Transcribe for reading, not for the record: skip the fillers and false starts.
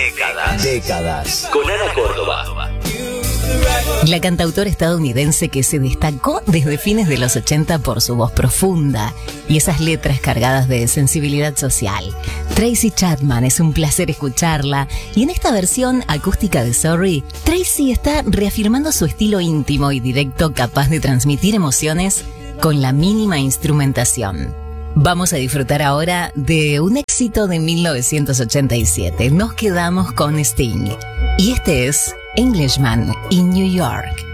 Décadas. Con Ana Córdoba. La cantautora estadounidense que se destacó desde fines de los 80 por su voz profunda y esas letras cargadas de sensibilidad social. Tracy Chapman, es un placer escucharla, y en esta versión acústica de Sorry, Tracy está reafirmando su estilo íntimo y directo, capaz de transmitir emociones con la mínima instrumentación. Vamos a disfrutar ahora de un éxito de 1987. Nos quedamos con Sting. Y este es Englishman in New York.